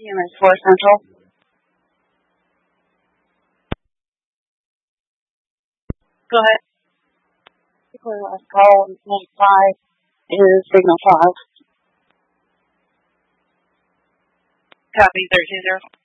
EMS 4 Central. Go ahead. Clear last call, 95 is signal 5. Copy 13-0.